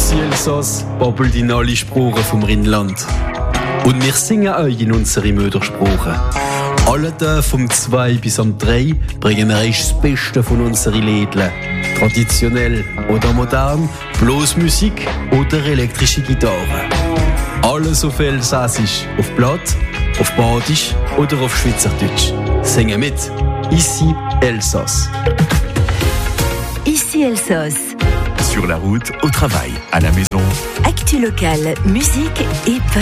Ici Elsass babbelt in alle Sprachen vom Rheinland. Und wir singen euch in unsere Muttersprache. Alle Tage vom 2 bis am 3 bringen wir euch das Beste von unseren Lädlen. Traditionell oder modern, bloß Musik oder elektrische Gitarre. Alles auf Elsassisch, auf Platt, auf Badisch oder auf Schweizerdeutsch. Singen mit. Ici Elsass. Ici Elsass. Sur la route, au travail, à la maison. Actu locale, musique et